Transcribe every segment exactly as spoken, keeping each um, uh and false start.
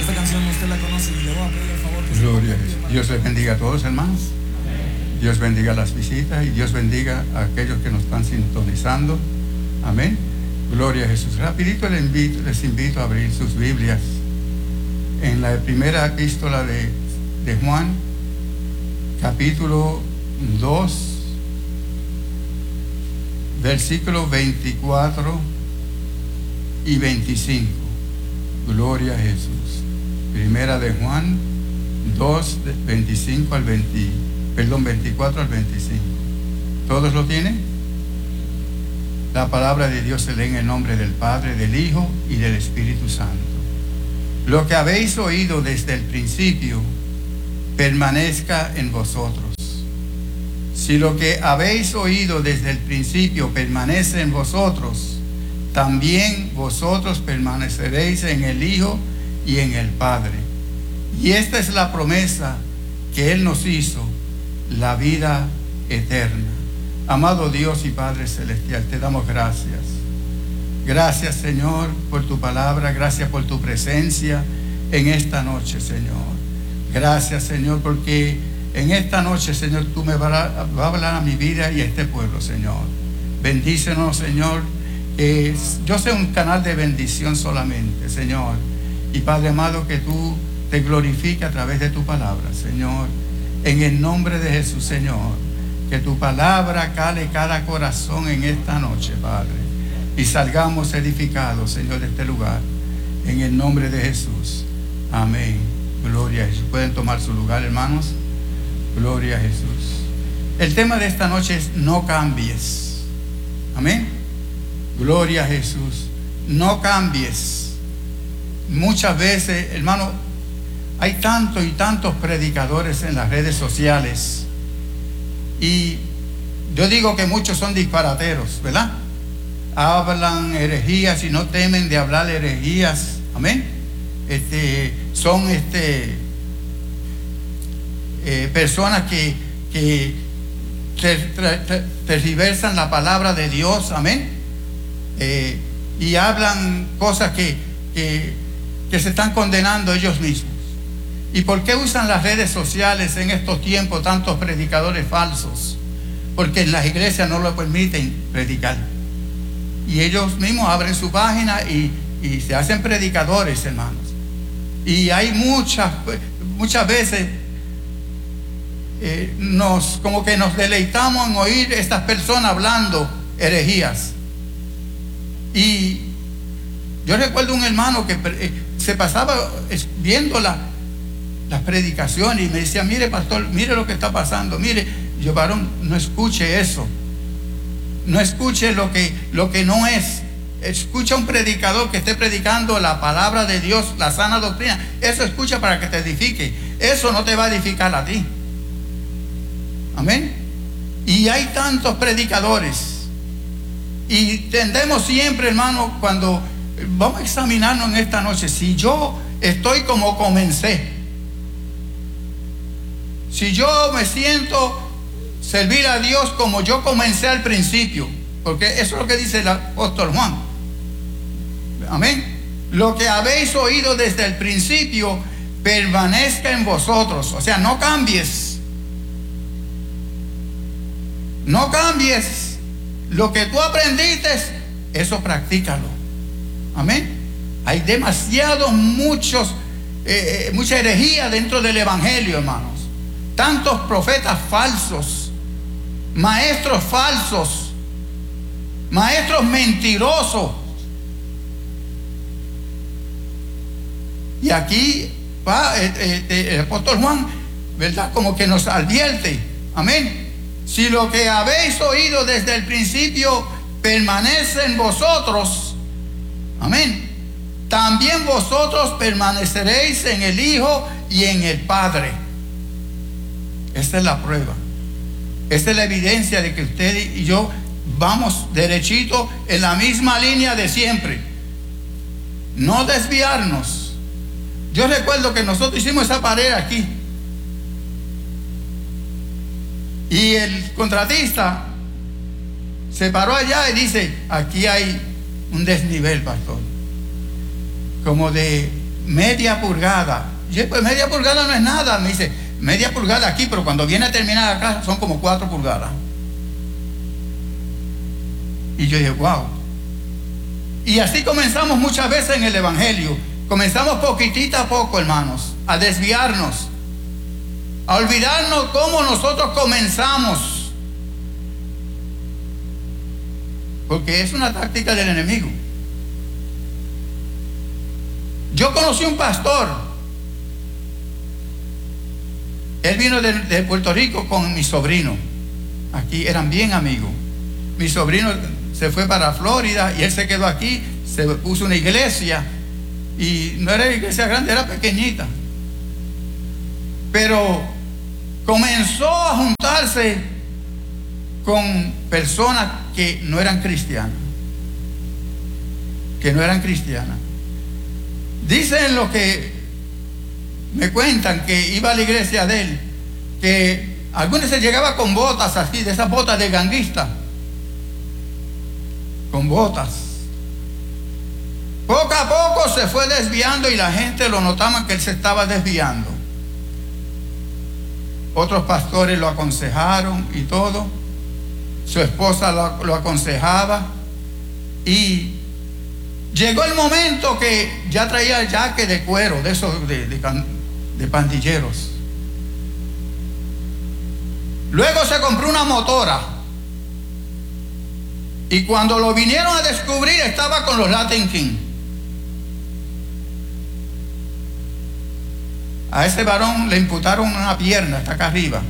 Esta canción usted la conoce y le voy a pedir el favor que Gloria a Jesús. Dios les bendiga a todos, hermanos. Dios bendiga las visitas y Dios bendiga a aquellos que nos están sintonizando. Amén. Gloria a Jesús. Rapidito les invito, les invito a abrir sus Biblias en la primera epístola de, de Juan, capítulo dos, versículos veinticuatro y veinticinco. Gloria a Jesús. Primera de Juan dos, veinticinco al veinte, perdón, veinticuatro al veinticinco. ¿Todos lo tienen? La palabra de Dios se lee en el nombre del Padre, del Hijo y del Espíritu Santo. Lo que habéis oído desde el principio permanezca en vosotros. Si lo que habéis oído desde el principio permanece en vosotros, también vosotros permaneceréis en el Hijo y en el Padre. Y esta es la promesa que Él nos hizo, la vida eterna. Amado Dios y Padre Celestial, te damos gracias. Gracias, Señor, por tu palabra. Gracias por tu presencia en esta noche, Señor. Gracias, Señor, porque en esta noche, Señor, tú me vas a, vas a hablar a mi vida y a este pueblo, Señor. Bendícenos, Señor. Que yo sea un canal de bendición solamente, Señor. Y Padre amado, que tú te glorifiques a través de tu palabra, Señor. En el nombre de Jesús, Señor. Que tu palabra cale cada corazón en esta noche, Padre. Y salgamos edificados, Señor, de este lugar. En el nombre de Jesús. Amén. Gloria a Jesús. Pueden tomar su lugar, hermanos. Gloria a Jesús. El tema de esta noche es no cambies. Amén. Gloria a Jesús. No cambies. Muchas veces, hermano, hay tantos y tantos predicadores en las redes sociales. Y yo digo que muchos son disparateros, ¿verdad? Hablan herejías y no temen de hablar herejías. Amén. Este, son este, eh, personas que, que tergiversan la palabra de Dios. Amén. Eh, y hablan cosas que, que, que se están condenando ellos mismos. ¿Y por qué usan las redes sociales en estos tiempos tantos predicadores falsos? Porque en las iglesias no lo permiten predicar. Y ellos mismos abren su página y, y se hacen predicadores, hermanos. Y hay muchas, muchas veces eh, nos, como que nos deleitamos en oír estas personas hablando herejías. Y yo recuerdo un hermano que eh, se pasaba viendo la, las predicaciones y me decía: mire, pastor, mire lo que está pasando, mire. Yo, varón, no escuche eso. No escuche lo que, lo que no es. Escucha un predicador que esté predicando la palabra de Dios, la sana doctrina. Eso escucha para que te edifique. Eso no te va a edificar a ti. Amén. Y hay tantos predicadores. Y tendemos siempre, hermano, cuando vamos a examinarnos en esta noche, si yo estoy como comencé, si yo me siento servir a Dios como yo comencé al principio, porque eso es lo que dice el apóstol Juan. Amén. Lo que habéis oído desde el principio permanezca en vosotros. O sea, no cambies. No cambies. Lo que tú aprendiste, eso practícalo. Amén. Hay demasiados, muchos, eh, mucha herejía dentro del evangelio, hermanos. Tantos profetas falsos, maestros falsos, maestros mentirosos. Y aquí va eh, eh, el apóstol Juan, ¿verdad? Como que nos advierte. Amén. Si lo que habéis oído desde el principio permanece en vosotros, amén, también vosotros permaneceréis en el Hijo y en el Padre. Esta es la prueba. Esta es la evidencia de que usted y yo vamos derechito en la misma línea de siempre. No desviarnos. Yo recuerdo que nosotros hicimos esa pared aquí. Y el contratista se paró allá y dice: aquí hay un desnivel, pastor, como de media pulgada. Yo, pues media pulgada no es nada. Me dice, media pulgada aquí, pero cuando viene a terminar acá son como cuatro pulgadas. Y yo dije, wow. Y así comenzamos muchas veces en el Evangelio. Comenzamos poquitito a poco, hermanos, a desviarnos, a olvidarnos cómo nosotros comenzamos. Porque es una táctica del enemigo. Yo conocí un pastor. Él vino de, de Puerto Rico con mi sobrino. Aquí eran bien amigos. Mi sobrino se fue para Florida y él se quedó aquí. Se puso una iglesia. Y no era iglesia grande, era pequeñita. Pero comenzó a juntarse con personas que no eran cristianas. Que no eran cristianas. Dicen lo que me cuentan, que iba a la iglesia de él, que algunos se llegaba con botas así, de esas botas de ganguista, con botas. Poco a poco se fue desviando y la gente lo notaba que él se estaba desviando. Otros pastores lo aconsejaron y todo. Su esposa lo, lo aconsejaba. Y llegó el momento que ya traía el jaque de cuero, de esos de, de, de pandilleros. Luego se compró una motora. Y cuando lo vinieron a descubrir, estaba con los Latin King. A ese varón le imputaron una pierna hasta acá arriba.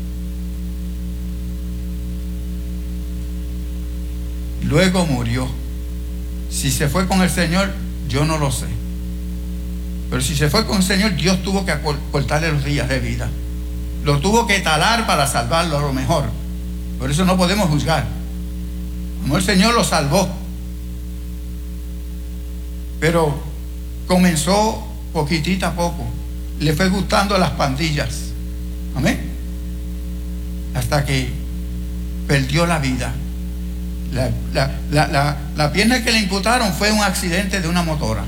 Luego murió. Si se fue con el Señor, yo no lo sé. Pero si se fue con el Señor, Dios tuvo que cortarle los días de vida. Lo tuvo que talar para salvarlo a lo mejor. Por eso no podemos juzgar. Como el Señor lo salvó. Pero comenzó poquitito a poco. Le fue gustando las pandillas. Amén. Hasta que perdió la vida. La, la, la, la, la pierna que le imputaron fue un accidente de una motora.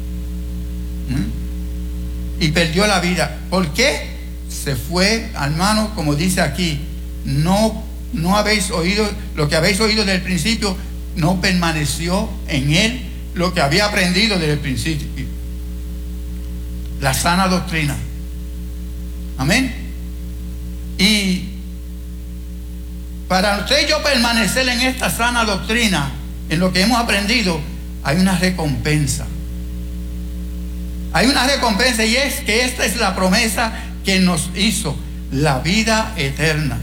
¿Mm? Y perdió la vida. ¿Por qué? Se fue, hermano, como dice aquí, no, no habéis oído lo que habéis oído desde el principio, no permaneció en él lo que había aprendido desde el principio. La sana doctrina. Amén. Y para usted y yo permanecer en esta sana doctrina, en lo que hemos aprendido, hay una recompensa. Hay una recompensa, y es que esta es la promesa que nos hizo, la vida eterna.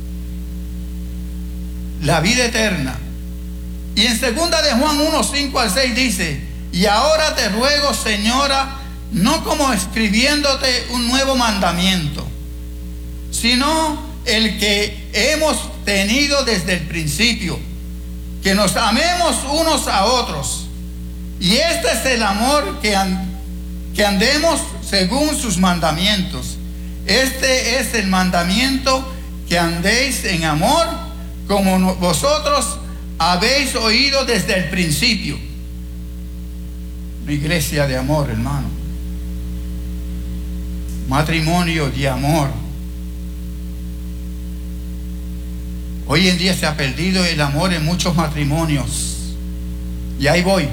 La vida eterna. Y en segunda de Juan uno, cinco al seis dice: y ahora te ruego, Señora, no como escribiéndote un nuevo mandamiento, sino el que hemos tenido desde el principio, que nos amemos unos a otros. Y este es el amor, que, and, que andemos según sus mandamientos. Este es el mandamiento, que andéis en amor, como no, vosotros habéis oído desde el principio. Una iglesia de amor, hermano. Matrimonio de amor. Hoy en día se ha perdido el amor en muchos matrimonios. Y ahí voy.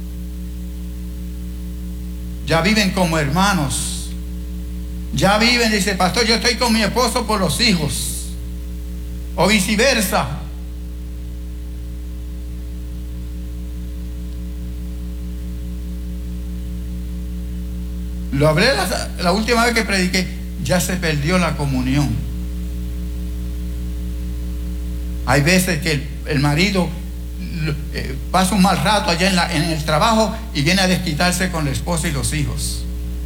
Ya viven como hermanos. Ya viven, dice pastor, yo estoy con mi esposo por los hijos. O viceversa. Lo hablé la, la última vez que prediqué. Ya se perdió la comunión. Hay veces que el, el marido eh, pasa un mal rato allá en, la, en el trabajo y viene a desquitarse con la esposa y los hijos.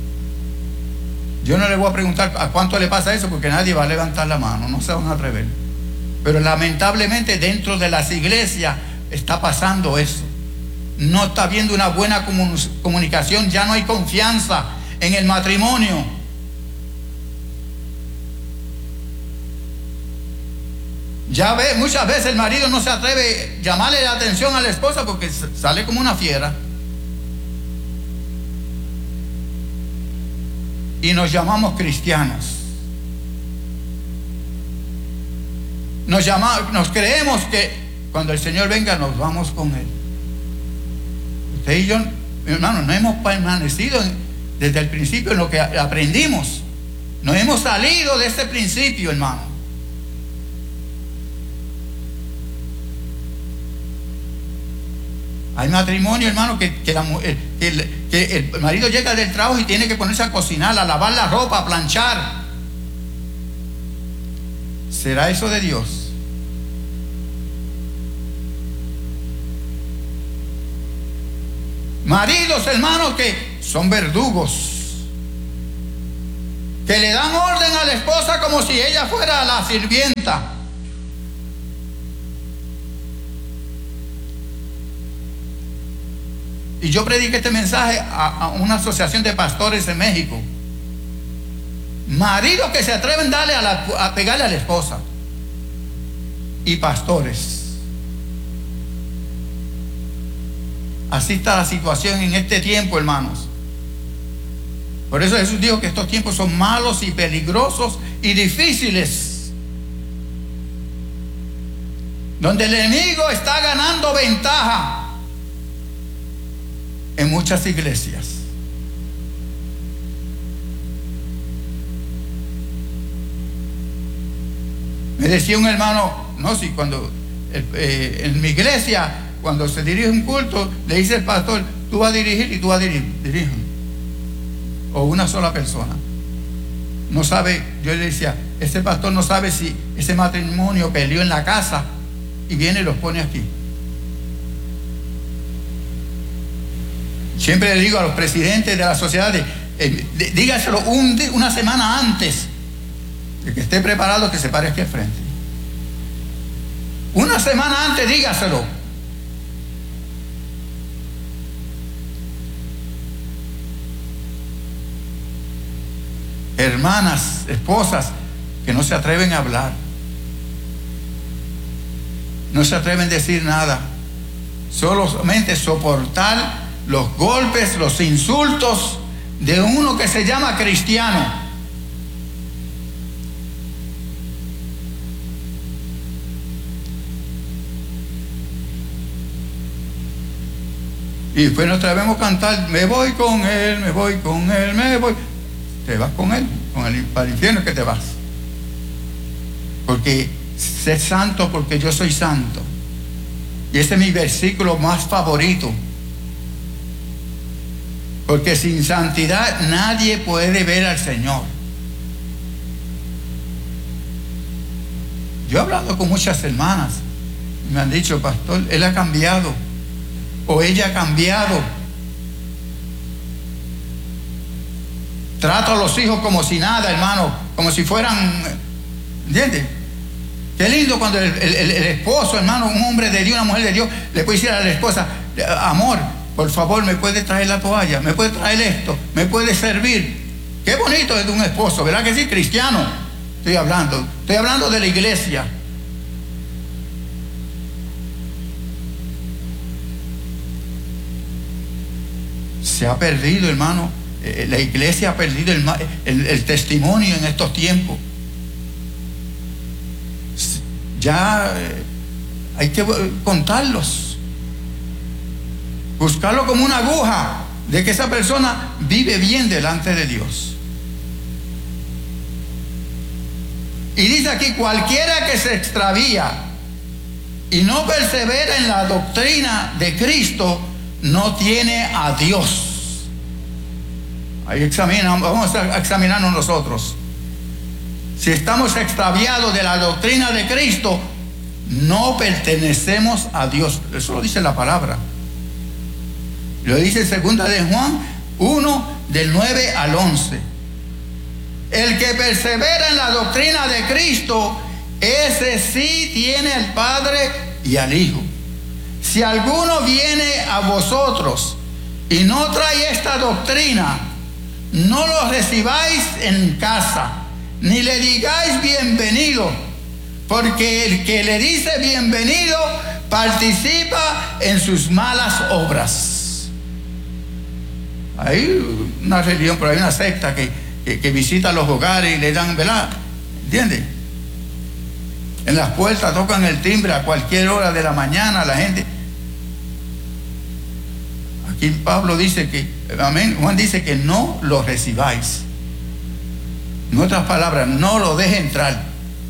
Yo no le voy a preguntar a cuánto le pasa eso, porque nadie va a levantar la mano, no se van a atrever. Pero lamentablemente dentro de las iglesias está pasando eso. No está habiendo una buena comunicación, ya no hay confianza en el matrimonio. Ya ve, muchas veces el marido no se atreve a llamarle la atención a la esposa porque sale como una fiera. y nos llamamos cristianos. Nos, llama, nos creemos que cuando el Señor venga nos vamos con Él. Usted y yo, mi hermano, no hemos permanecido desde el principio en lo que aprendimos. No hemos salido de ese principio, hermano. Hay matrimonio, hermano, que, que, la, que, el, que el marido llega del trabajo y tiene que ponerse a cocinar, a lavar la ropa, a planchar. ¿Será eso de Dios? Maridos, hermanos, que son verdugos, que le dan orden a la esposa como si ella fuera la sirvienta. Y yo prediqué este mensaje a, a una asociación de pastores en México. Maridos que se atreven a, darle a, la, a pegarle a la esposa. Y pastores. Así está la situación en este tiempo, hermanos. Por eso Jesús dijo que estos tiempos son malos y peligrosos y difíciles, donde el enemigo está ganando ventaja en muchas iglesias. Me decía un hermano, no, si cuando eh, en mi iglesia, cuando se dirige un culto, le dice el pastor, tú vas a dirigir y tú vas a dirigir, dirige. O una sola persona. No sabe, yo le decía, ese pastor no sabe si ese matrimonio peleó en la casa y viene y los pone aquí. Siempre le digo a los presidentes de la sociedad, de, eh, de, dígaselo un, una semana antes de que esté preparado, que se pare aquí al frente. Una semana antes dígaselo. Hermanas, esposas que no se atreven a hablar, no se atreven a decir nada, solamente soportar los golpes, los insultos de uno que se llama cristiano. Y después nos atrevemos a cantar, me voy con él, me voy con él, me voy. Te vas con él, con él para el infierno que te vas. Porque sé santo porque yo soy santo. Y ese es mi versículo más favorito. Porque sin santidad nadie puede ver al Señor. Yo he hablado con muchas hermanas y me han dicho, pastor, él ha cambiado o ella ha cambiado. Trato a los hijos como si nada, hermano, como si fueran, ¿entiendes? Qué lindo cuando el, el, el esposo, hermano, un hombre de Dios, una mujer de Dios, le puede decir a la esposa, amor, por favor, ¿me puede traer la toalla? ¿Me puede traer esto? ¿Me puede servir? Qué bonito es de un esposo, ¿verdad que sí? Cristiano. Estoy hablando. Estoy hablando de la iglesia. Se ha perdido, hermano. Eh, la iglesia ha perdido el, el, el testimonio en estos tiempos. Ya eh, hay que contarlos. Buscarlo como una aguja de que esa persona vive bien delante de Dios. Y dice aquí, cualquiera que se extravía y no persevera en la doctrina de Cristo, no tiene a Dios. Ahí examinamos, vamos a examinarnos nosotros. Si estamos extraviados de la doctrina de Cristo, no pertenecemos a Dios. Eso lo dice la palabra. Lo dice en segunda de Juan uno, del nueve al once. El que persevera en la doctrina de Cristo, ese sí tiene al Padre y al Hijo. Si alguno viene a vosotros y no trae esta doctrina, no lo recibáis en casa, ni le digáis bienvenido, porque el que le dice bienvenido participa en sus malas obras. Hay una religión, pero hay una secta que, que, que visita los hogares y le dan, ¿verdad? ¿Entiendes? En las puertas tocan el timbre a cualquier hora de la mañana, la gente. Aquí Pablo dice que, amén, Juan dice que no lo recibáis. En otras palabras, no lo deje entrar.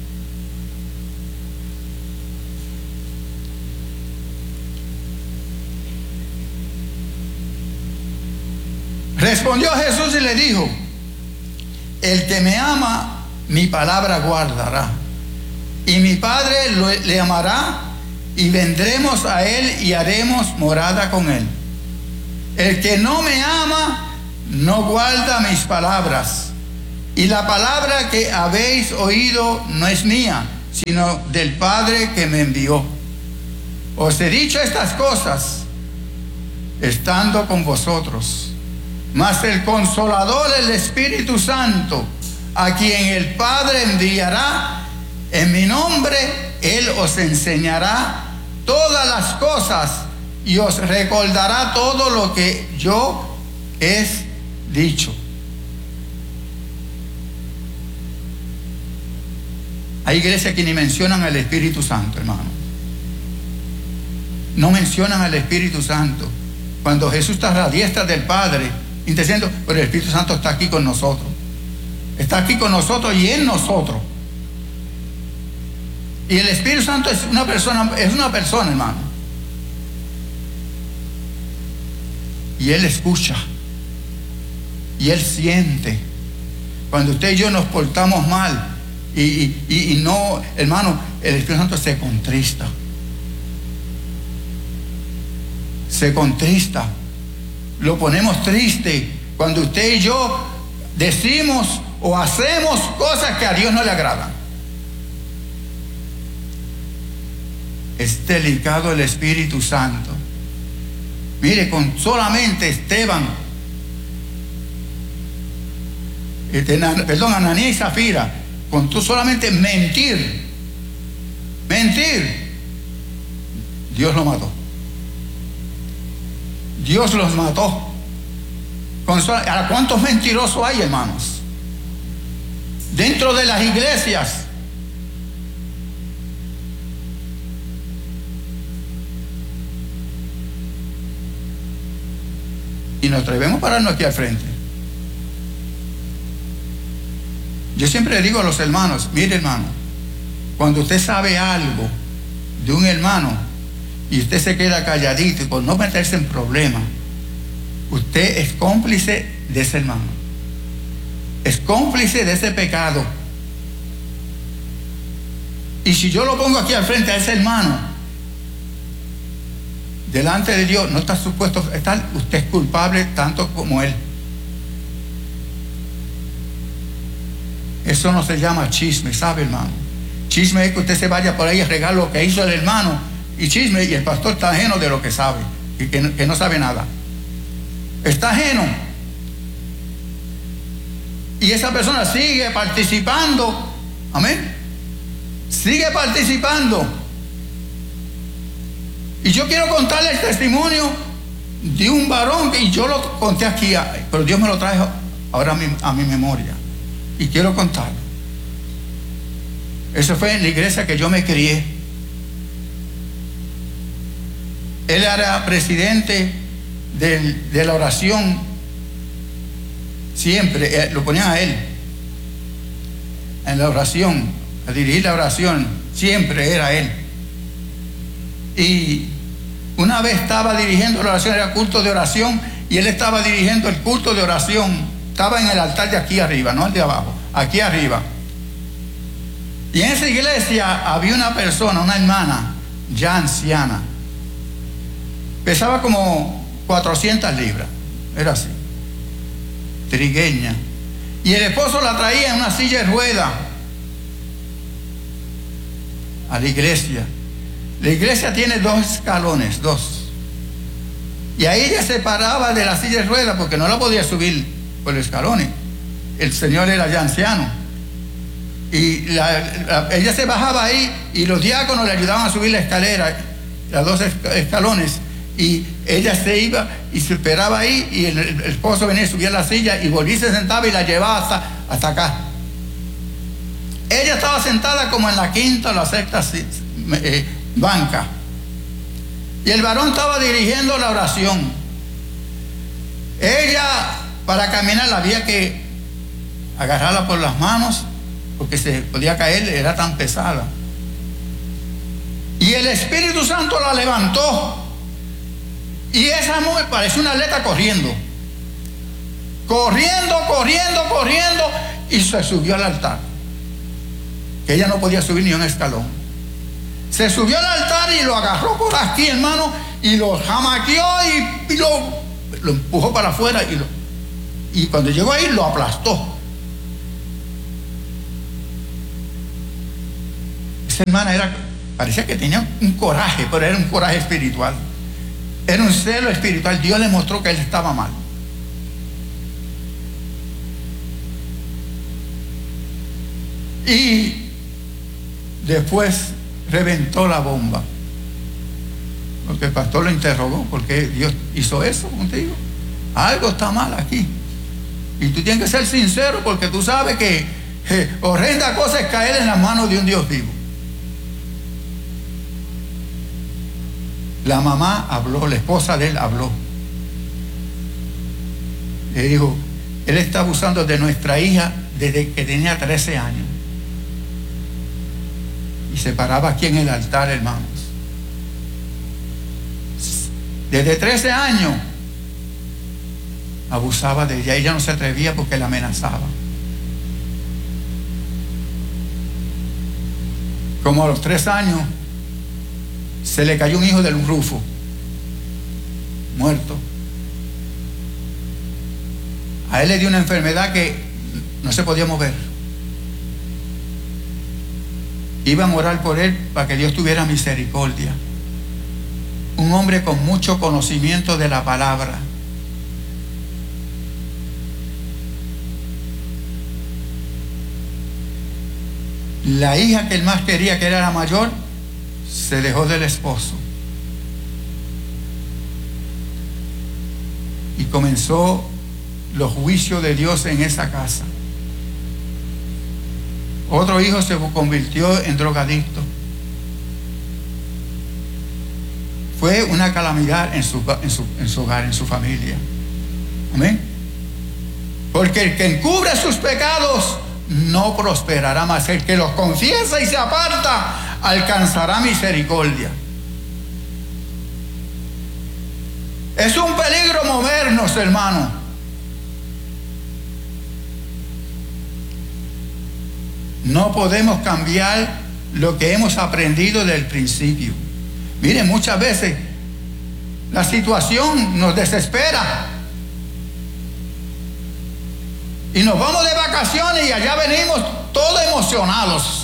Respondió Jesús y le dijo: el que me ama, mi palabra guardará, y mi Padre lo, le amará, y vendremos a él y haremos morada con él. El que no me ama, no guarda mis palabras, y la palabra que habéis oído no es mía, sino del Padre que me envió. Os he dicho estas cosas estando con vosotros. Mas el Consolador, el Espíritu Santo, a quien el Padre enviará en mi nombre, Él os enseñará todas las cosas y os recordará todo lo que yo he dicho. Hay iglesias que ni mencionan al Espíritu Santo, hermano. No mencionan al Espíritu Santo. Cuando Jesús está a la diestra del Padre, diciendo, pero el Espíritu Santo está aquí con nosotros. Está aquí con nosotros y en nosotros. Y el Espíritu Santo es una persona, es una persona, hermano. Y Él escucha. Y Él siente. Cuando usted y yo nos portamos mal y, y, y no, hermano, el Espíritu Santo se contrista. Se contrista. Lo ponemos triste cuando usted y yo decimos o hacemos cosas que a Dios no le agradan. Es delicado el Espíritu Santo. Mire, con solamente Esteban, este, perdón, Ananías y Zafira, con tú solamente mentir, mentir, Dios lo mató. Dios los mató. ¿A cuántos mentirosos hay, hermanos? Dentro de las iglesias. Y nos atrevemos a pararnos aquí al frente. Yo siempre le digo a los hermanos: mire, hermano, cuando usted sabe algo de un hermano y usted se queda calladito y por no meterse en problemas, usted es cómplice de ese hermano, es cómplice de ese pecado. Y si yo lo pongo aquí al frente a ese hermano, delante de Dios, no está supuesto a estar, usted es culpable tanto como él. Eso no se llama chisme, ¿sabe, hermano? Chisme es que usted se vaya por ahí a regar lo que hizo el hermano, y chisme, y el pastor está ajeno de lo que sabe, y que no, que no sabe nada. Está ajeno. Y esa persona sigue participando. Amén. Sigue participando. Y yo quiero contarle el testimonio de un varón que yo lo conté aquí, pero Dios me lo trajo ahora a mi, a mi memoria. Y quiero contarlo. Eso fue en la iglesia que yo me crié. Él era presidente de, de la oración. Siempre eh, lo ponían a él en la oración, a dirigir la oración. Siempre era él. Y una vez estaba dirigiendo la oración, era culto de oración, y él estaba dirigiendo el culto de oración. Estaba en el altar de aquí arriba, no el de abajo, aquí arriba. Y en esa iglesia había una persona, una hermana ya anciana. Pesaba como cuatrocientas libras, era así, trigueña. Y el esposo la traía en una silla de ruedas a la iglesia. La iglesia tiene dos escalones, dos. Y ahí ella se paraba de la silla de ruedas porque no la podía subir por los escalones. El señor era ya anciano. Y la, la, ella se bajaba ahí y los diáconos le ayudaban a subir la escalera, los dos escalones. y ella se iba y se esperaba ahí, y el, el esposo venía y subía a la silla y volvía y se sentaba y la llevaba hasta, hasta acá. Ella estaba sentada como en la quinta o la sexta eh, banca, y el varón estaba dirigiendo la oración. Ella, para caminar, había que agarrarla por las manos porque se podía caer, era tan pesada. Y el Espíritu Santo la levantó, y esa mujer parece una atleta corriendo, corriendo, corriendo, corriendo, y se subió al altar, que ella no podía subir ni un escalón. Se subió al altar y lo agarró por aquí, hermano, y lo jamaqueó y, y lo, lo empujó para afuera, y, lo, y cuando llegó ahí lo aplastó. Esa hermana era, parecía que tenía un coraje, pero era un coraje espiritual. Era un celo espiritual. Dios le mostró que él estaba mal. Y después reventó la bomba, porque el pastor lo interrogó: ¿por qué Dios hizo eso contigo? Algo está mal aquí, y tú tienes que ser sincero, porque tú sabes que eh, horrenda cosa es caer en las manos de un Dios vivo. La mamá habló, la esposa de él habló. Le dijo: él está abusando de nuestra hija desde que tenía trece años. Y se paraba aquí en el altar, hermanos. Desde trece años abusaba de ella. Ella no se atrevía porque la amenazaba. Como a los tres años se le cayó un hijo del Rufo, muerto. A él le dio una enfermedad que no se podía mover. Iban a orar por él para que Dios tuviera misericordia. Un hombre con mucho conocimiento de la palabra. La hija que él más quería, que era la mayor, se dejó del esposo. Y comenzó los juicios de Dios en esa casa. Otro hijo se convirtió en drogadicto. Fue una calamidad en su, en su, en su hogar, en su familia. Amén. Porque el que encubre sus pecados no prosperará más. El que los confiesa y se aparta alcanzará misericordia. Es un peligro movernos, hermano. No podemos cambiar lo que hemos aprendido del principio. Miren, muchas veces la situación nos desespera y nos vamos de vacaciones y allá venimos todos emocionados.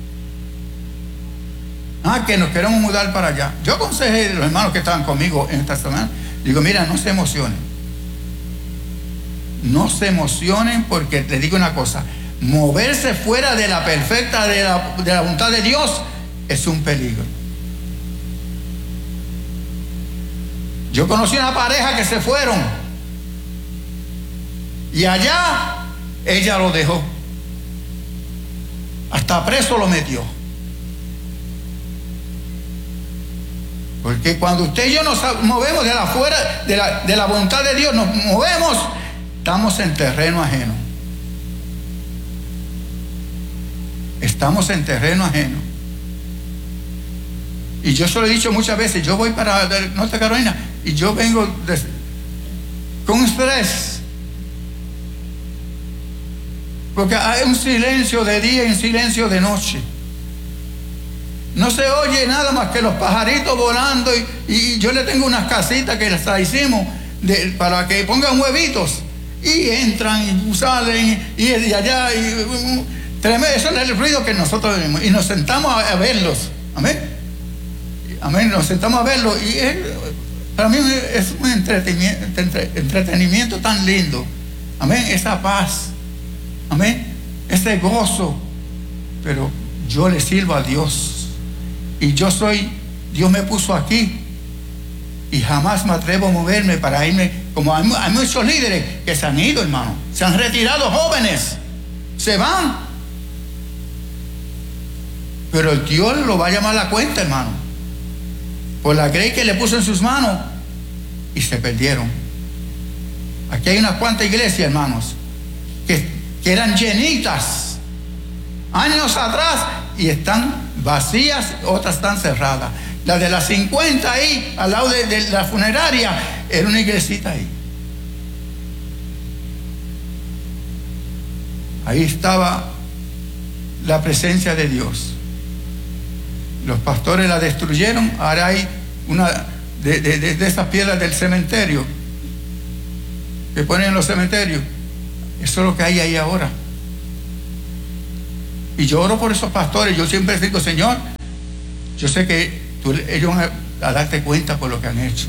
Ah, que nos queremos mudar para allá. Yo aconsejé a los hermanos que estaban conmigo en esta semana, digo: mira, no se emocionen. No se emocionen, porque les digo una cosa: moverse fuera de la perfecta, de la, de la voluntad de Dios, es un peligro. Yo conocí una pareja que se fueron y allá ella lo dejó, hasta preso lo metió. Porque cuando usted y yo nos movemos de la fuera de la, de la voluntad de Dios, nos movemos, estamos en terreno ajeno. Estamos en terreno ajeno. Y yo se lo he dicho muchas veces: yo voy para Norte Carolina y yo vengo de, con estrés, porque hay un silencio de día y un silencio de noche. No se oye nada más que los pajaritos volando, y, y yo le tengo unas casitas que las hicimos de, para que pongan huevitos, y entran y salen y de allá y, tremendo. Eso es el ruido que nosotros vemos, y nos sentamos a, a verlos. Amén. Amén. Nos sentamos a verlos, y es, para mí es un entretenimiento, entre, entretenimiento tan lindo. Amén. Esa paz. Amén. Ese gozo. Pero yo le sirvo a Dios. Y yo soy, Dios me puso aquí y jamás me atrevo a moverme para irme, como hay, hay muchos líderes que se han ido, hermano, se han retirado jóvenes, se van, pero el Dios lo va a llamar a la cuenta, hermano, por la gracia que le puso en sus manos, y se perdieron. Aquí hay unas cuantas iglesias, hermanos, que, que eran llenitas años atrás y están vacías, otras están cerradas. La de las cincuenta ahí, al lado de, de la funeraria, era una iglesita ahí. Ahí estaba la presencia de Dios. Los pastores la destruyeron. Ahora hay una de, de, de, de esas piedras del cementerio que ponen en los cementerios. Eso es lo que hay ahí ahora. Y yo oro por esos pastores. Yo siempre digo, Señor, yo sé que tú, ellos van a, a darte cuenta por lo que han hecho.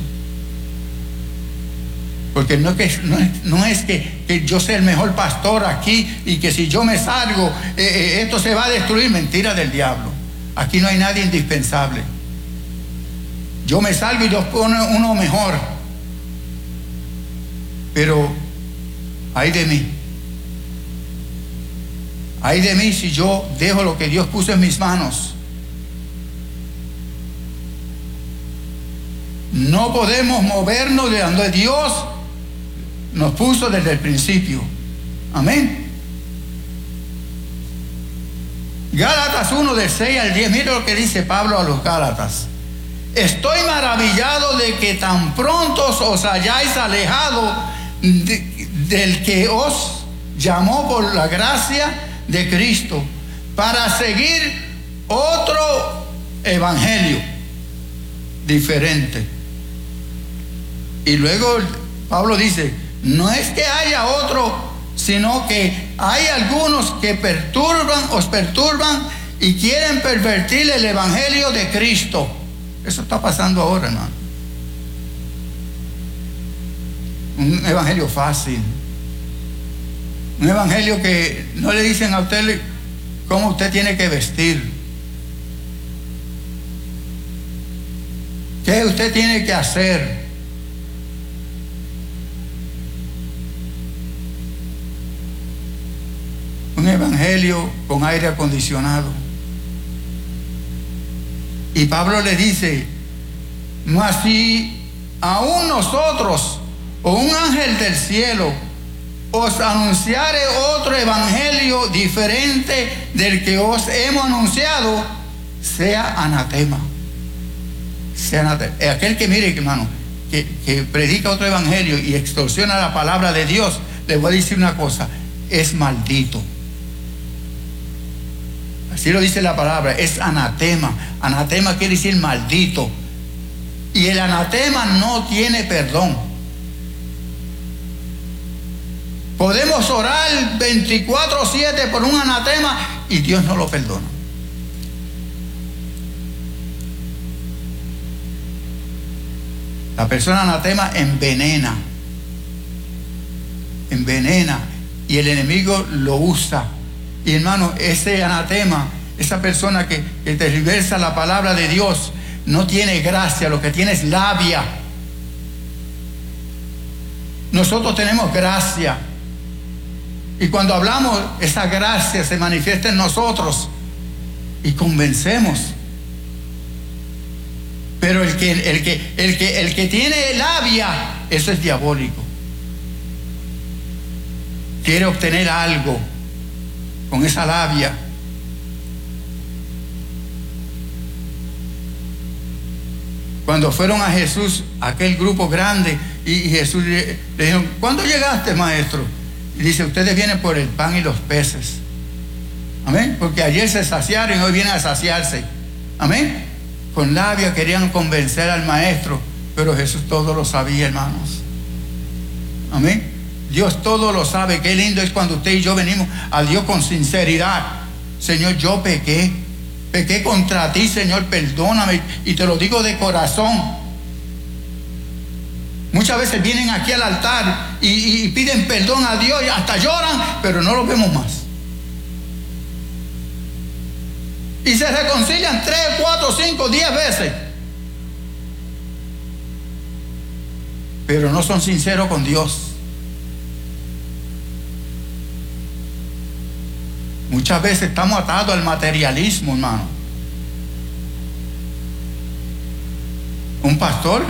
Porque no es que, no es, no es que, que yo sea el mejor pastor aquí y que si yo me salgo, eh, eh, esto se va a destruir. Mentira del diablo. Aquí no hay nadie indispensable. Yo me salgo y Dios pone uno mejor. Pero ay de mí. Ay de mí si yo dejo lo que Dios puso en mis manos. No podemos movernos de donde Dios nos puso desde el principio. Amén. Gálatas uno, del seis al diez. Mira lo que dice Pablo a los Gálatas. Estoy maravillado de que tan pronto os hayáis alejado de, del que os llamó por la gracia de Cristo para seguir otro evangelio diferente. Y luego Pablo dice, no es que haya otro, sino que hay algunos que perturban, os perturban y quieren pervertir el evangelio de Cristo. Eso está pasando ahora, hermano. Un evangelio fácil. Un evangelio que no le dicen a usted cómo usted tiene que vestir, qué usted tiene que hacer. Un evangelio con aire acondicionado. Y Pablo le dice, mas si aún nosotros o un ángel del cielo os anunciare otro evangelio diferente del que os hemos anunciado, sea anatema. Sea anatema. Aquel que mire, hermano, que, que predica otro evangelio y extorsiona la palabra de Dios, le voy a decir una cosa, es maldito. Así lo dice la palabra, es anatema. Anatema quiere decir maldito. Y el anatema no tiene perdón. Podemos orar veinticuatro siete por un anatema y Dios no lo perdona. La persona anatema envenena. Envenena. Y el enemigo lo usa. Y hermano, ese anatema, esa persona que, que tergiversa la palabra de Dios, no tiene gracia, lo que tiene es labia. Nosotros tenemos gracia. Y cuando hablamos, esa gracia se manifiesta en nosotros y convencemos. Pero el que, el que, el que, el que tiene labia, eso es diabólico. Quiere obtener algo con esa labia. Cuando fueron a Jesús, aquel grupo grande, y, y Jesús le, le dijo, ¿cuándo llegaste, maestro? Y dice, ustedes vienen por el pan y los peces. Amén. Porque ayer se saciaron y hoy vienen a saciarse. Amén. Con labia querían convencer al maestro, pero Jesús todo lo sabía, hermanos. Amén. Dios todo lo sabe. Qué lindo es cuando usted y yo venimos a Dios con sinceridad. Señor, yo pequé. Pequé contra ti, Señor, perdóname. Y te lo digo de corazón. Muchas veces vienen aquí al altar y, y piden perdón a Dios y hasta lloran, pero no los vemos más. Y se reconcilian tres, cuatro, cinco, diez veces. pero no son sinceros con Dios. Muchas veces estamos atados al materialismo, hermano. Un pastor,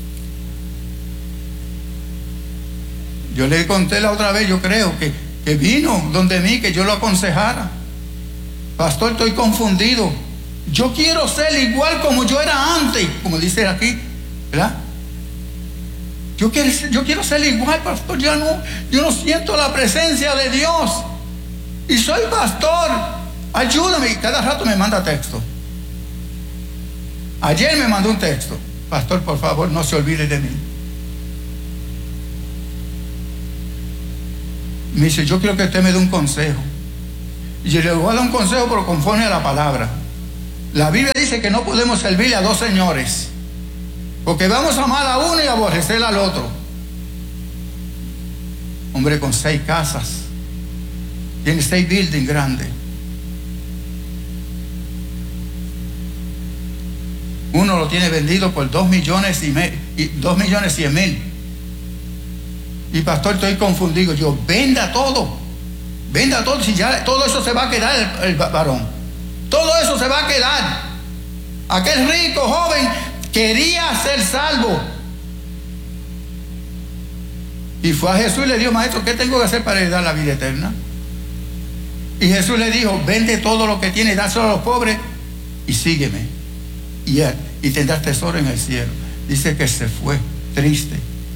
yo le conté la otra vez, yo creo que, que vino donde mí, que yo lo aconsejara. Pastor, estoy confundido. Yo quiero ser igual como yo era antes, como dice aquí, ¿verdad? Yo quiero, yo quiero ser igual, pastor. Yo no, yo no siento la presencia de Dios. Y soy pastor. Ayúdame. Y cada rato me manda texto. Ayer me mandó un texto. Pastor, por favor, no se olvide de mí. Me dice, yo quiero que usted me dé un consejo. Y yo le voy a dar un consejo, pero conforme a la palabra. La Biblia dice que no podemos servirle a dos señores, porque vamos a amar a uno y aborrecer al otro. Hombre con seis casas, tiene seis buildings grandes. Uno lo tiene vendido por dos millones y, me, y dos millones cien mil. Y pastor, estoy confundido. Yo, venda todo, venda todo. Si ya todo eso se va a quedar el, el varón, todo eso se va a quedar. Aquel rico joven quería ser salvo y fue a Jesús y le dijo, maestro, ¿qué tengo que hacer para heredar la vida eterna? Y Jesús le dijo, vende todo lo que tienes, dáselo a los pobres y sígueme, y, y tendrás tesoro en el cielo. Dice que se fue triste,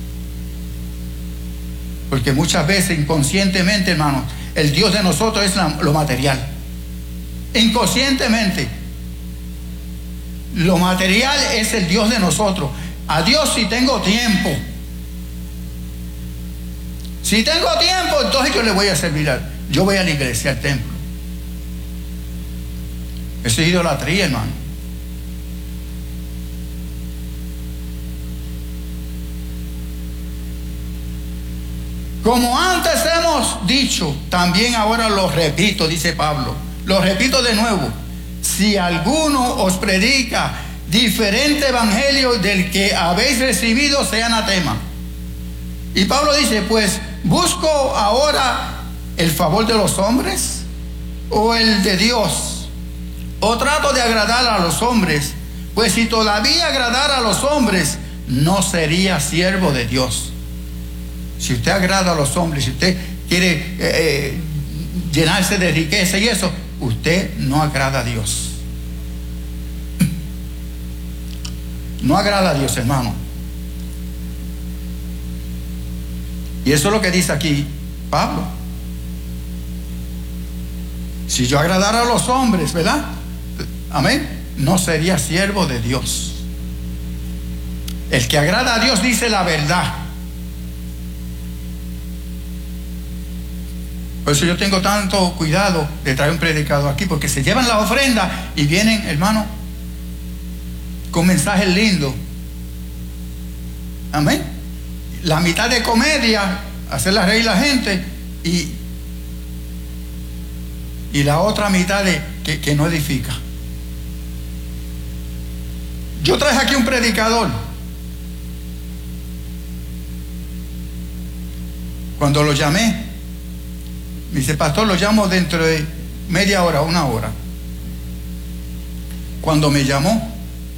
porque muchas veces inconscientemente, hermano, el Dios de nosotros es la, lo material. Inconscientemente lo material es el Dios de nosotros. A Dios, si tengo tiempo, si tengo tiempo, entonces yo le voy a servir a, yo voy a la iglesia, al templo. Eso es idolatría, hermano. Como antes hemos dicho, también ahora lo repito, dice Pablo, lo repito de nuevo: si alguno os predica diferente evangelio del que habéis recibido, sea anatema. Y Pablo dice, pues, ¿busco ahora el favor de los hombres o el de Dios? ¿O trato de agradar a los hombres? Pues si todavía agradara a los hombres, no sería siervo de Dios. Si usted agrada a los hombres, si usted quiere eh, eh, llenarse de riqueza y eso, usted no agrada a Dios. No agrada a Dios, hermano. Y eso es lo que dice aquí Pablo. Si yo agradara a los hombres, ¿verdad? Amén. No sería siervo de Dios. El que agrada a Dios dice la verdad. Por eso yo tengo tanto cuidado de traer un predicador aquí, porque se llevan la ofrenda y vienen, hermano, con mensajes lindos. Amén. La mitad de comedia, hacerla reír a la gente, y, y la otra mitad de que, que no edifica. Yo traje aquí un predicador. Cuando lo llamé, me dice, pastor, lo llamo dentro de media hora, una hora. Cuando me llamó,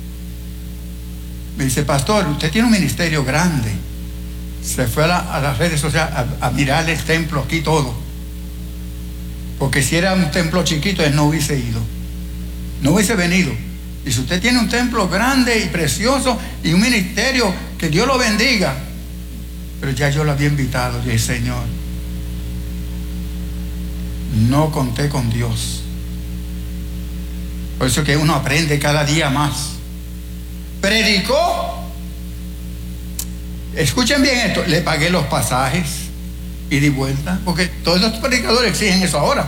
me dice, pastor, usted tiene un ministerio grande. Se fue a, la, a las redes sociales a, a mirar el templo aquí todo. Porque si era un templo chiquito, él no hubiese ido. No hubiese venido. Dice, usted tiene un templo grande y precioso y un ministerio, que Dios lo bendiga. Pero ya yo lo había invitado. Y el Señor, no conté con Dios. Por eso que uno aprende cada día más. Predicó. Escuchen bien esto. Le pagué los pasajes y di vuelta, porque todos los predicadores exigen eso ahora.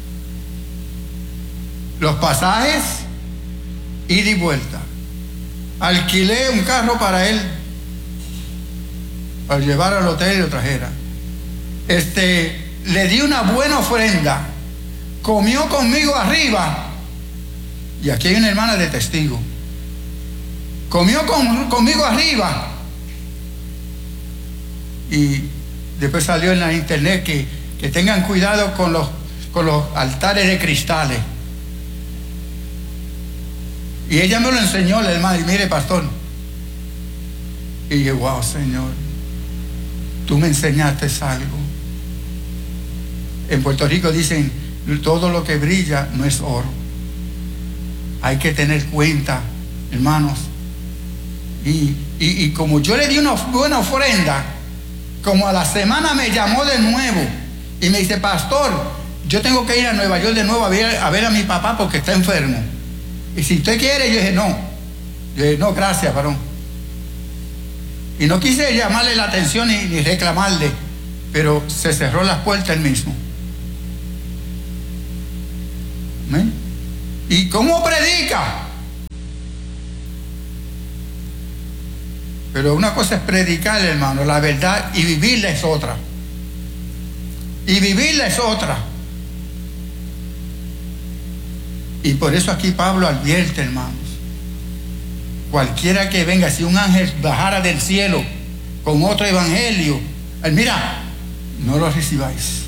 Los pasajes y di vuelta. Alquilé un carro para él, para llevar al hotel y lo trajera. Este, le di una buena ofrenda. Comió conmigo arriba. Y aquí hay una hermana de testigo. Comió con, conmigo arriba. y después salió en la internet que, que tengan cuidado con los, con los altares de cristales. Y ella me lo enseñó, la hermana, y mire, pastor. Y dije, wow, Señor, tú me enseñaste algo. En Puerto Rico dicen, todo lo que brilla no es oro. Hay que tener cuenta, hermanos. Y, y, y como yo le di una buena ofrenda, como a la semana me llamó de nuevo y me dice, pastor, yo tengo que ir a Nueva York de nuevo a ver a, ver a mi papá porque está enfermo. Y si usted quiere, yo dije, no. Yo dije, no, gracias, varón. Y no quise llamarle la atención ni, ni reclamarle, pero se cerró las puertas él mismo. ¿Amén? ¿Y cómo predica? Pero una cosa es predicar, hermano, la verdad, y vivirla es otra. Y vivirla es otra. Y por eso aquí Pablo advierte, hermanos. Cualquiera que venga, si un ángel bajara del cielo con otro evangelio, él, mira, no lo recibáis.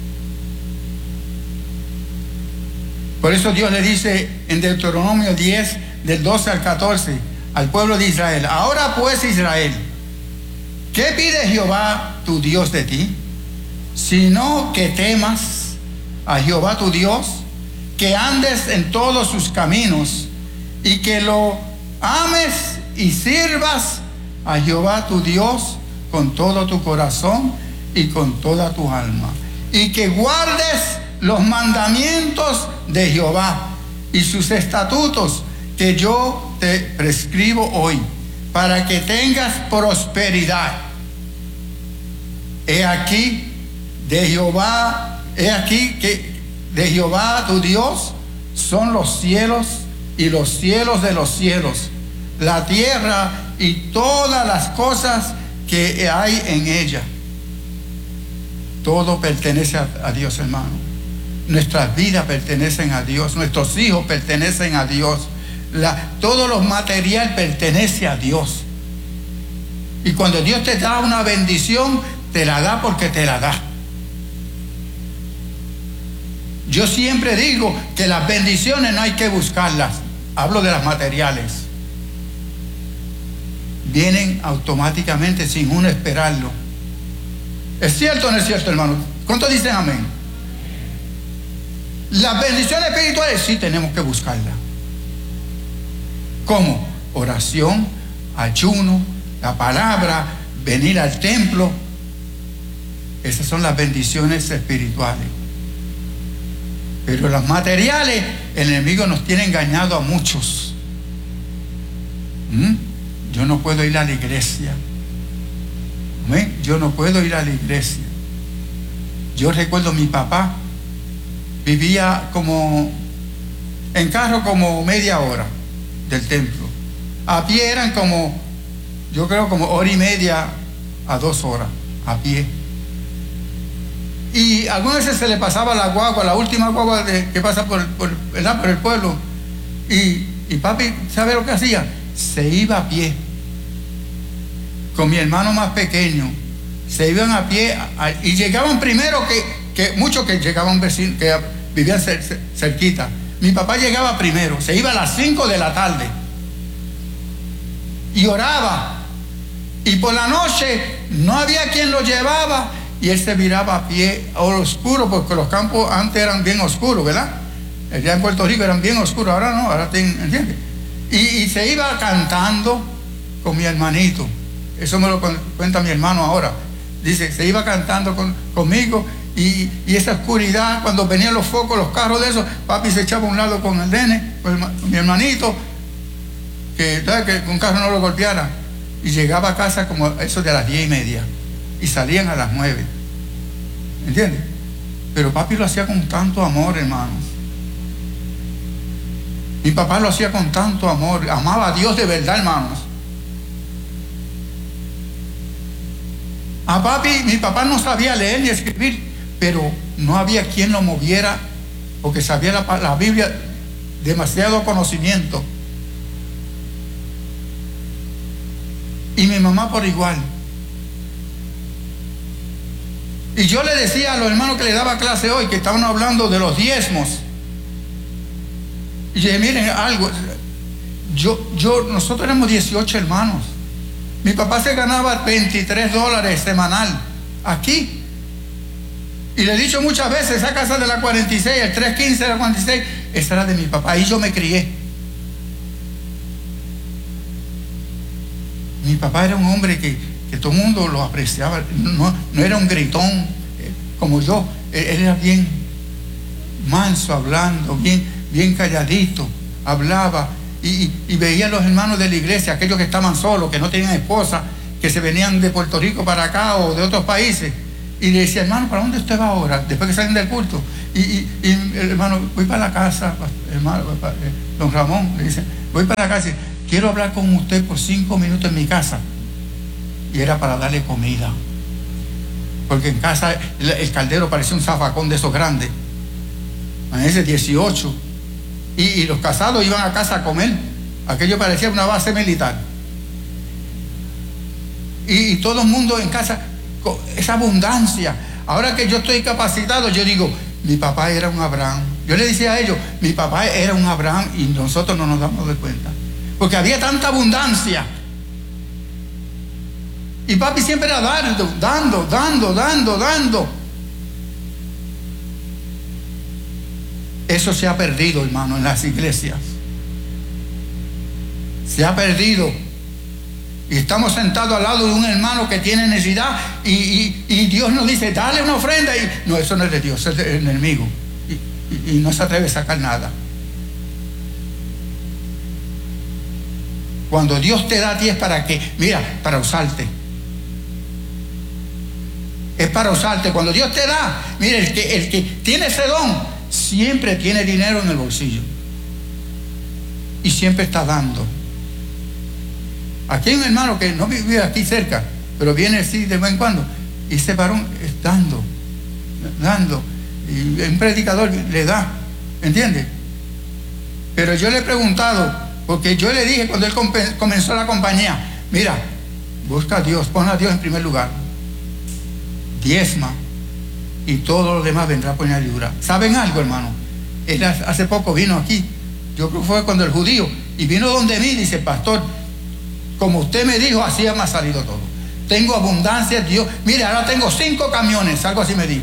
Por eso Dios le dice en Deuteronomio diez, del doce al catorce, al pueblo de Israel: ahora pues, Israel, ¿qué pide Jehová tu Dios de ti? Sino que temas a Jehová tu Dios, que andes en todos sus caminos, y que lo ames y sirvas a Jehová tu Dios con todo tu corazón y con toda tu alma, y que guardes los mandamientos de Jehová y sus estatutos que yo te prescribo hoy, para que tengas prosperidad. He aquí de Jehová, he aquí que de Jehová tu Dios son los cielos y los cielos de los cielos, la tierra y todas las cosas que hay en ella. Todo pertenece a, a Dios, hermano. Nuestras vidas pertenecen a Dios, nuestros hijos pertenecen a Dios, la, todo lo material pertenece a Dios. Y cuando Dios te da una bendición, te la da porque te la da. Yo siempre digo que las bendiciones no hay que buscarlas. Hablo de las materiales. Vienen automáticamente sin uno esperarlo. ¿Es cierto o no es cierto, hermano? ¿Cuántos dicen amén? Las bendiciones espirituales sí tenemos que buscarlas. ¿Cómo? Oración, ayuno, la palabra, venir al templo. Esas son las bendiciones espirituales. Pero las materiales, el enemigo nos tiene engañado a muchos. ¿Mm? Yo no puedo ir a la iglesia. ¿Mm? Yo no puedo ir a la iglesia. Yo recuerdo mi papá vivía como en carro como media hora del templo. A pie eran como, yo creo como hora y media a dos horas a pie. Y algunas veces se le pasaba la guagua, la última guagua de, que pasa por, por, ¿verdad? por el pueblo. Y, y papi, ¿sabe lo que hacía? Se iba a pie. Con mi hermano más pequeño. Se iban a pie a, y llegaban primero que, que muchos que llegaban vecinos, que vivían cer, cer, cerquita. Mi papá llegaba primero, se iba a las cinco de la tarde. Y oraba. Y por la noche no había quien lo llevaba. Y él se miraba a pie a oscuro, porque los campos antes eran bien oscuros, ¿verdad? Allá en Puerto Rico eran bien oscuros, ahora no, ahora tienen, ¿entiendes? Y, y se iba cantando con mi hermanito. Eso me lo cuenta mi hermano ahora. Dice, se iba cantando con, conmigo y, y esa oscuridad, cuando venían los focos, los carros de esos, papi se echaba a un lado con el nene, con, el, con mi hermanito, que, ¿sabes? Que un carro no lo golpeara. Y llegaba a casa como eso de las diez y media. Y salían a las nueve. ¿Entiendes? Pero papi lo hacía con tanto amor, hermanos. Mi papá lo hacía con tanto amor. Amaba a Dios de verdad, hermanos. A papi, mi papá no sabía leer ni escribir, pero no había quien lo moviera, porque sabía la, la Biblia, demasiado conocimiento. Y mi mamá por igual. Y yo le decía a los hermanos que le daba clase hoy, que estaban hablando de los diezmos. Y yo dije, miren algo, yo, yo, nosotros éramos dieciocho hermanos. Mi papá se ganaba veintitrés dólares semanal aquí. Y le he dicho muchas veces, esa casa de la cuarenta y seis, el trescientos quince de la cuarenta y seis, esa era de mi papá. Ahí yo me crié. Mi papá era un hombre que, que todo el mundo lo apreciaba. No, no era un gritón eh, como yo. Él, él era bien manso hablando, bien, bien calladito. Hablaba y, y, y veía a los hermanos de la iglesia, aquellos que estaban solos, que no tenían esposa, que se venían de Puerto Rico para acá o de otros países. Y le decía, hermano, ¿para dónde usted va ahora? Después que salen del culto. Y, y, y el hermano, voy para la casa, hermano, don Ramón, le dice, voy para la casa. Quiero hablar con usted por cinco minutos en mi casa. Y era para darle comida. Porque en casa el, el caldero parecía un zafacón de esos grandes. A ese dieciocho. Y, y los casados iban a casa a comer. Aquello parecía una base militar. Y, y todo el mundo en casa, esa abundancia. Ahora que yo estoy capacitado, yo digo, mi papá era un Abraham. Yo le decía a ellos, mi papá era un Abraham y nosotros no nos damos de cuenta. Porque había tanta abundancia. Y papi siempre era dando, dando, dando, dando, dando. Eso se ha perdido, hermano, en las iglesias. Se ha perdido. Y estamos sentados al lado de un hermano que tiene necesidad y, y, y Dios nos dice, dale una ofrenda. Y no, eso no es de Dios, es del enemigo. Y, y, y no se atreve a sacar nada. Cuando Dios te da a ti es para que, mira, para usarte. Es para usarte. Cuando Dios te da, mira, el que, el que tiene ese don, siempre tiene dinero en el bolsillo. Y siempre está dando. Aquí hay un hermano que no vive aquí cerca, pero viene así de vez en cuando. Y ese varón es dando, dando. Y un predicador le da, ¿entiendes? Pero yo le he preguntado, porque yo le dije cuando él comenzó la compañía, mira, busca a Dios, pon a Dios en primer lugar, diezma y todo lo demás vendrá por añadidura. ¿Saben algo, hermano? Él hace poco vino aquí, yo creo que fue cuando el judío, y vino donde mí y dice, pastor, como usted me dijo, así me ha salido todo. Tengo abundancia, Dios, mire, ahora tengo cinco camiones, algo así me dijo.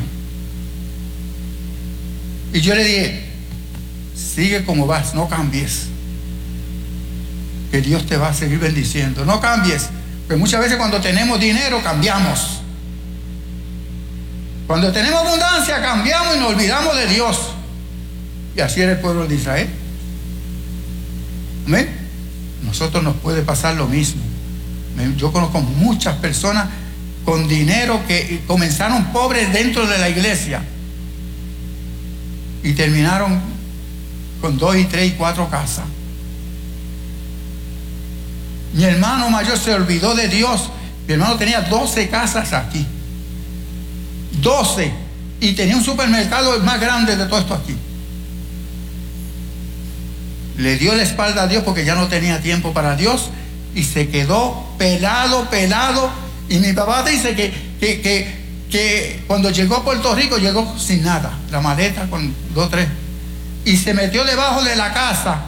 Y yo le dije, sigue como vas, no cambies. Que Dios te va a seguir bendiciendo. No cambies, porque muchas veces cuando tenemos dinero cambiamos. Cuando tenemos abundancia cambiamos y nos olvidamos de Dios. Y así era el pueblo de Israel. ¿Amén? Nosotros nos puede pasar lo mismo. Yo conozco muchas personas con dinero que comenzaron pobres dentro de la iglesia y terminaron con dos y tres y cuatro casas. Mi hermano mayor se olvidó de Dios. Mi hermano tenía doce casas aquí. doce. Y tenía un supermercado el más grande de todo esto aquí. Le dio la espalda a Dios porque ya no tenía tiempo para Dios. Y se quedó pelado, pelado. Y mi papá dice que, que, que, que cuando llegó a Puerto Rico llegó sin nada. La maleta con dos, tres. Y se metió debajo de la casa.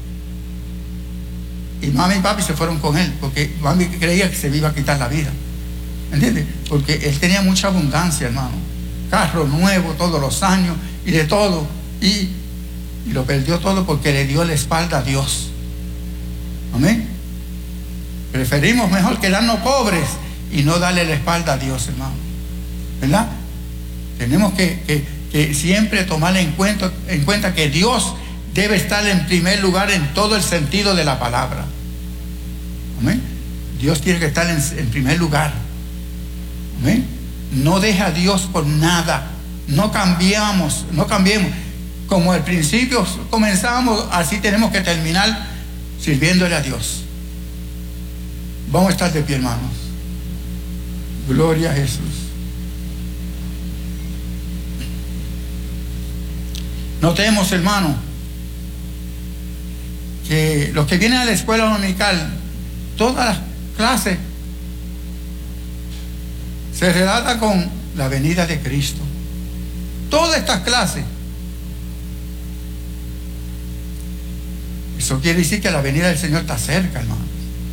Y mami y papi se fueron con él, porque mami creía que se iba a quitar la vida. ¿Entiendes? Porque él tenía mucha abundancia, hermano. Carro nuevo todos los años y de todo. Y, y lo perdió todo porque le dio la espalda a Dios. Amén. Preferimos mejor quedarnos pobres y no darle la espalda a Dios, hermano. ¿Verdad? Tenemos que, que, que siempre tomar en cuenta, en cuenta que Dios debe estar en primer lugar en todo el sentido de la palabra. Amén. Dios tiene que estar en, en primer lugar. Amén. No deja a Dios por nada. No cambiamos, no cambiemos. Como al principio comenzamos, así tenemos que terminar sirviéndole a Dios. Vamos a estar de pie, hermanos. Gloria a Jesús. Notemos, hermano, que los que vienen a la escuela dominical, todas las clases se relata con la venida de Cristo. Todas estas clases. Eso quiere decir que la venida del Señor está cerca, hermanos.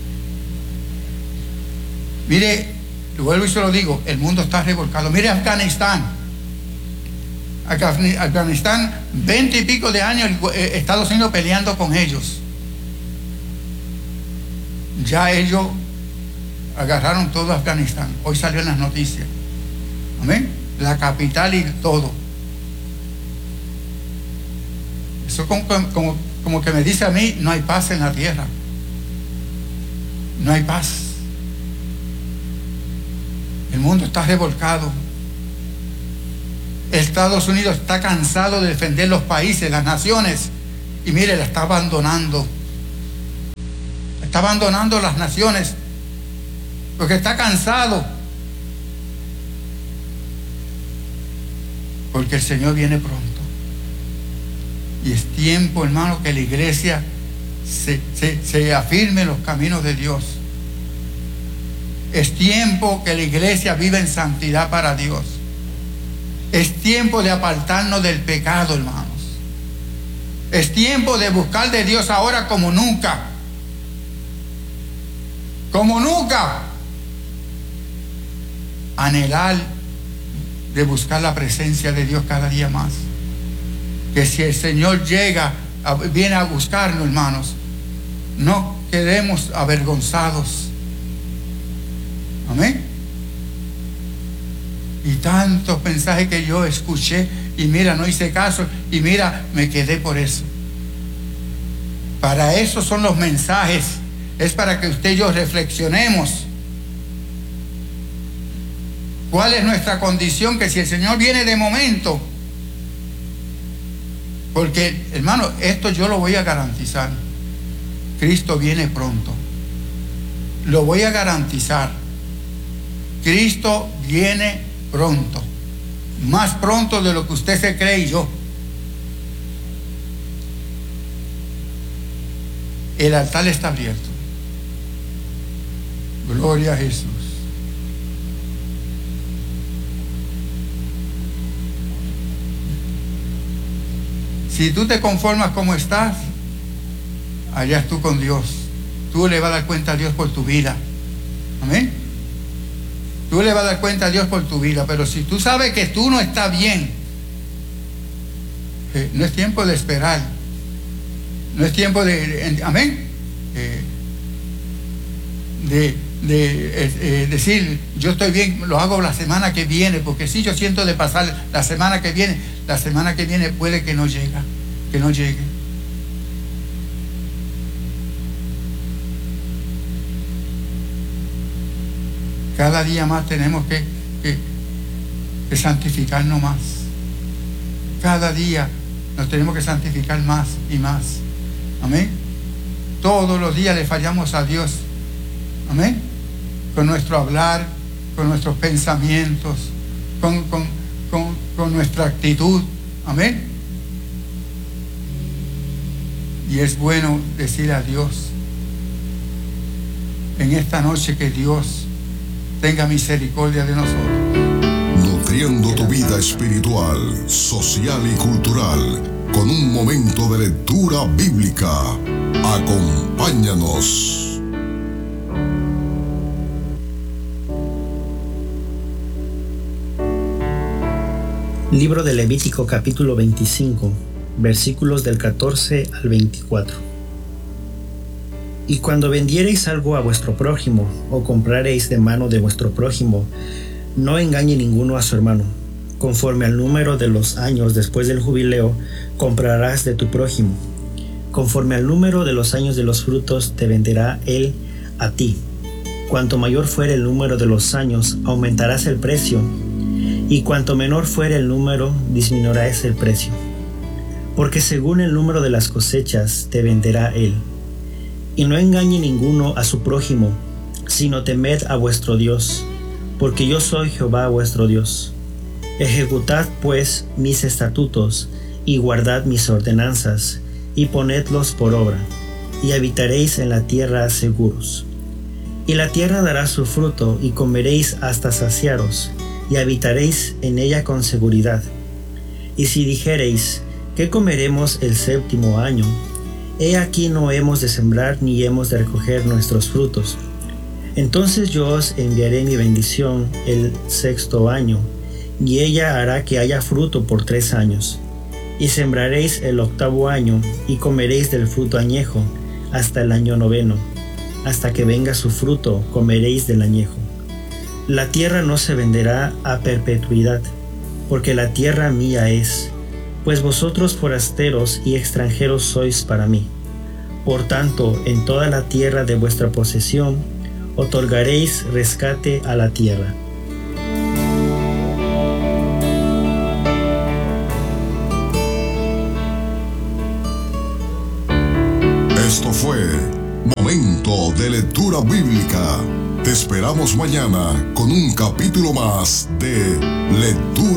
Mire, lo vuelvo y se lo digo, el mundo está revolcado. Mire Afganistán. Afganistán, veinte y pico de años Estados Unidos peleando con ellos. Ya ellos agarraron todo Afganistán. Hoy salió en las noticias. Amén. La capital y todo. Eso como, como, como que me dice a mí, no hay paz en la tierra. No hay paz. El mundo está revolcado. Estados Unidos está cansado de defender los países, las naciones. Y mire, la está abandonando. Está abandonando las naciones. Porque está cansado. Porque el Señor viene pronto. Y es tiempo, hermano, que la iglesia se, se, se afirme en los caminos de Dios. Es tiempo que la iglesia viva en santidad para Dios. Es tiempo de apartarnos del pecado, hermanos. Es tiempo de buscar de Dios ahora como nunca. Como nunca. Anhelar de buscar la presencia de Dios cada día más. Que si el Señor llega, a, viene a buscarnos, hermanos, no quedemos avergonzados. Amén. Y tantos mensajes que yo escuché y mira, no hice caso y mira, me quedé por eso. Para eso son los mensajes. Es para que usted y yo reflexionemos. ¿Cuál es nuestra condición? Que si el Señor viene de momento, porque hermano, esto yo lo voy a garantizar. Cristo viene pronto. Lo voy a garantizar. Cristo viene pronto. Más pronto de lo que usted se cree y yo. El altar está abierto. Gloria a Jesús. Si tú te conformas como estás, allá es tú con Dios. Tú le vas a dar cuenta a Dios por tu vida. Amén. Tú le vas a dar cuenta a Dios por tu vida. Pero si tú sabes que tú no estás bien, eh, no es tiempo de esperar. No es tiempo de... de amén. Eh, de, de eh, eh, decir, yo estoy bien, lo hago la semana que viene, porque si yo siento de pasar la semana que viene, la semana que viene puede que no llegue, que no llegue. Cada día más tenemos que, que, que santificarnos más. Cada día nos tenemos que santificar más y más. Amén. Todos los días le fallamos a Dios. Amén. Con nuestro hablar, con nuestros pensamientos, con, con, con, con nuestra actitud. Amén. Y es bueno decir a Dios en esta noche que Dios tenga misericordia de nosotros. Nutriendo tu vida espiritual, social y cultural con un momento de lectura bíblica. Acompáñanos. Libro de Levítico capítulo veinticinco, versículos del catorce al veinticuatro. Y cuando vendiereis algo a vuestro prójimo, o comprareis de mano de vuestro prójimo, no engañe ninguno a su hermano. Conforme al número de los años después del jubileo, comprarás de tu prójimo. Conforme al número de los años de los frutos, te venderá él a ti. Cuanto mayor fuere el número de los años, aumentarás el precio, y cuanto menor fuere el número, disminuirás el precio. Porque según el número de las cosechas, te venderá él. Y no engañe ninguno a su prójimo, sino temed a vuestro Dios, porque yo soy Jehová vuestro Dios. Ejecutad pues mis estatutos, y guardad mis ordenanzas, y ponedlos por obra, y habitaréis en la tierra seguros. Y la tierra dará su fruto, y comeréis hasta saciaros, y habitaréis en ella con seguridad. Y si dijereis, ¿qué comeremos el séptimo año? He aquí no hemos de sembrar ni hemos de recoger nuestros frutos. Entonces yo os enviaré mi bendición el sexto año, y ella hará que haya fruto por tres años. Y sembraréis el octavo año, y comeréis del fruto añejo, hasta el año noveno. Hasta que venga su fruto, comeréis del añejo. La tierra no se venderá a perpetuidad, porque la tierra mía es, pues vosotros forasteros y extranjeros sois para mí. Por tanto, en toda la tierra de vuestra posesión, otorgaréis rescate a la tierra. Esto fue Momento de Lectura Bíblica. Te esperamos mañana con un capítulo más de Lectura